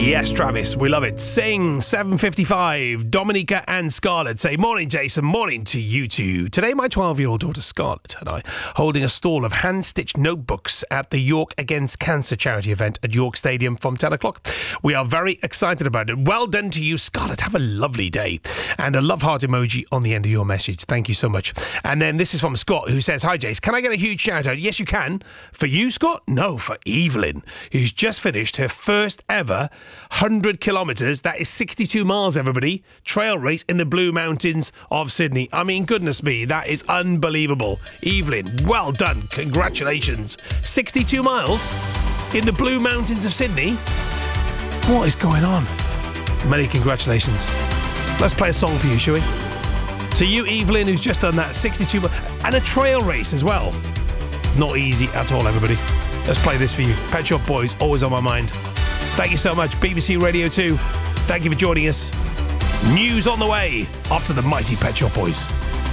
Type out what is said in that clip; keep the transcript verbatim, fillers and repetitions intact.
Yes, Travis, we love it. Sing, seven fifty-five. Dominica and Scarlett say, morning, Jason, morning to you too. Today, my twelve-year-old daughter Scarlett and I holding a stall of hand-stitched notebooks at the York Against Cancer charity event at York Stadium from ten o'clock. We are very excited about it. Well done to you, Scarlett. Have a lovely day. And a love heart emoji on the end of your message. Thank you so much. And then this is from Scott, who says, hi, Jace, can I get a huge shout-out? Yes, you can. For you, Scott? No, for Evelyn, who's just finished her first ever one hundred kilometres, that is sixty-two miles, everybody, trail race in the Blue Mountains of Sydney. I mean, goodness me, that is unbelievable. Evelyn, well done. Congratulations. sixty-two miles in the Blue Mountains of Sydney. What is going on? Many congratulations. Let's play a song for you, shall we? To you, Evelyn, who's just done that sixty-two miles, and a trail race as well. Not easy at all, everybody. Let's play this for you. Pet Shop Boys, always on my mind. Thank you so much, B B C Radio two. Thank you for joining us. News on the way after the mighty Pet Shop Boys.